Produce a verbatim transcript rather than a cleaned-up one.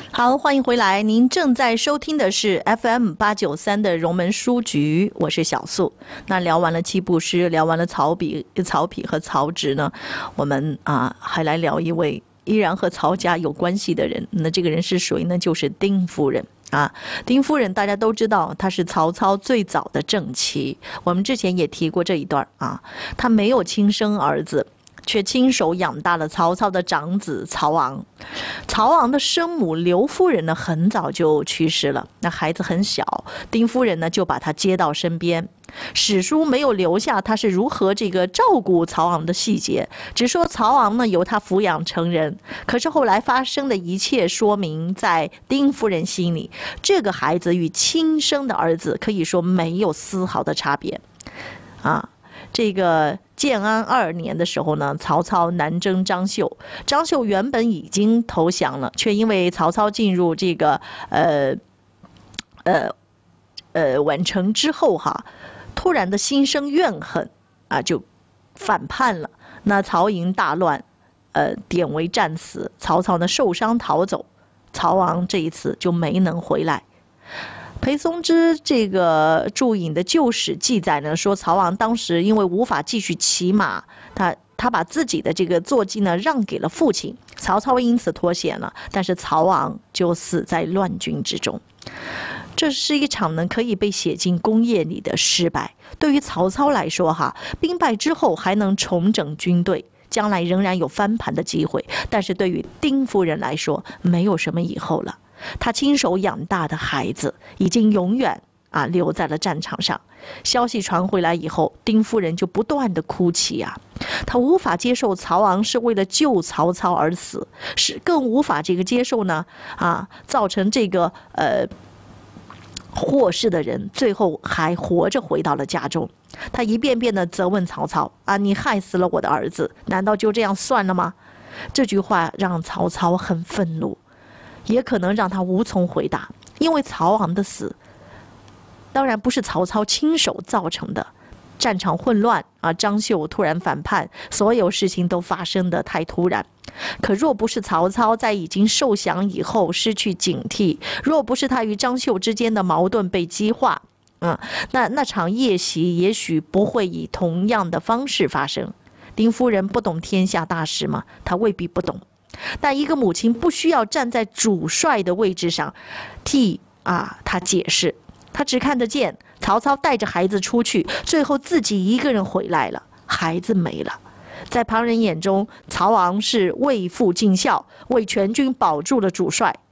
好，欢迎回来。您正在收听的是 F M 八九三的荣门书局，我是小素。那聊完了七步诗，聊完了曹丕、曹丕和曹植呢，我们啊还来聊一位依然和曹家有关系的人。那这个人是谁呢？就是丁夫人。啊，丁夫人大家都知道，她是曹操最早的正妻。我们之前也提过这一段啊，她没有亲生儿子，却亲手养大了曹操的长子曹昂。曹昂的生母刘夫人呢，很早就去世了，那孩子很小，丁夫人呢就把他接到身边。史书没有留下他是如何这个照顾曹昂的细节，只说曹昂呢由他抚养成人。可是后来发生的一切说明，在丁夫人心里，这个孩子与亲生的儿子可以说没有丝毫的差别啊。这个建安二年的时候呢，曹操南征张绣，张绣原本已经投降了，却因为曹操进入这个呃呃呃宛城之后哈，突然的心生怨恨啊，就反叛了。那曹营大乱，呃，典韦战死，曹操呢受伤逃走，曹昂这一次就没能回来。裴松之这个注引的旧史记载呢，说曹昂当时因为无法继续骑马，他他把自己的这个坐骑呢让给了父亲，曹操因此脱险了，但是曹昂就死在乱军之中。这是一场呢可以被写进功业里的失败。对于曹操来说哈，兵败之后还能重整军队，将来仍然有翻盘的机会，但是对于丁夫人来说，没有什么以后了。他亲手养大的孩子已经永远啊留在了战场上。消息传回来以后，丁夫人就不断的哭泣啊，她无法接受曹昂是为了救曹操而死，是更无法这个接受呢啊，造成这个呃祸事的人最后还活着回到了家中。他一遍遍的责问曹操啊，你害死了我的儿子，难道就这样算了吗？这句话让曹操很愤怒，也可能让他无从回答，因为曹昂的死当然不是曹操亲手造成的，战场混乱啊，张绣突然反叛，所有事情都发生得太突然。可若不是曹操在已经受降以后失去警惕，若不是他与张绣之间的矛盾被激化，嗯，那那场夜袭也许不会以同样的方式发生。丁夫人不懂天下大事吗？她未必不懂。但一个母亲不需要站在主帅的位置上替啊他解释，他只看得见曹操带着孩子出去，最后自己一个人回来了，孩子没了。在旁人眼中，曹昂是为父尽孝，为全军保住了主帅，